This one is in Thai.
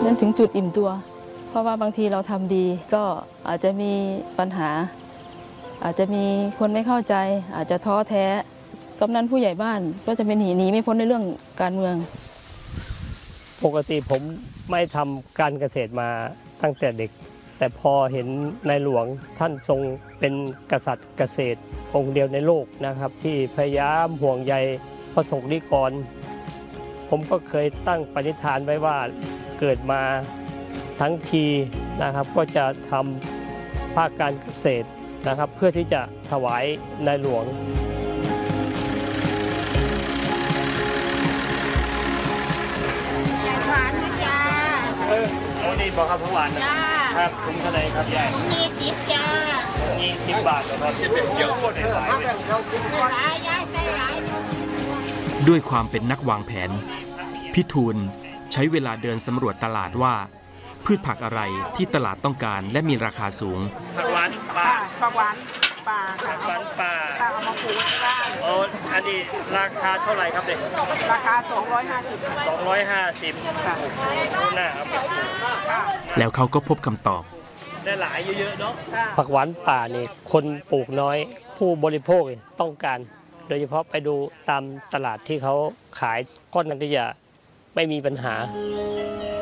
นั้นถึงจุดอิ่มตัวเพราะว่าบางทีเราทำดีก็อาจจะมีปัญหาอาจจะมีคนไม่เข้าใจอาจจะท้อแท้กำนันผู้ใหญ่บ้านก็จะเป็นหนีไม่พ้นในเรื่องการเมืองปกติผมไม่ทำการเกษตรมาตั้งแต่เด็กแต่พอเห็นในหลวงท่านทรงเป็นกษัตริย์เกษตรองค์เดียวในโลกนะครับที่พยายามห่วงใยประสบนิกรผมก็เคยตั้งปณิธานไว้ว่าเกิดมาทั้งทีนะครับก็จะทำภาคการเกษตรนะครับเพื่อที่จะถวายในหลวงหวานนะจ้าโอ้นี่บอกครับหวานนะครับถุงเท่าไหร่ครับยาย 20 จ้า 20 บาทนะครับเยอะกว่าได้หลายเลยด้วยความเป็นนักวางแผนพี่ทูลใช้เวลาเดินสำรวจตลาดว่าพืชผักอะไรที่ตลาดต้องการและมีราคาสูงผักหวานป่าผักหวานป่าค่ะผักหวานป่าเอามาปลูกที่บ้านโอ้อันนี้ราคาเท่าไหร่ครับเด็กราคา250ค่ะหน้าครับแล้วเขาก็พบคำตอบได้หลายเยอะๆเนาะผักหวานป่านี่คนปลูกน้อยผู้บริโภคต้องการโดยเฉพาะไปดูตามตลาดที่เขาขายก้อนนั้นที่จะไม่มีปัญหา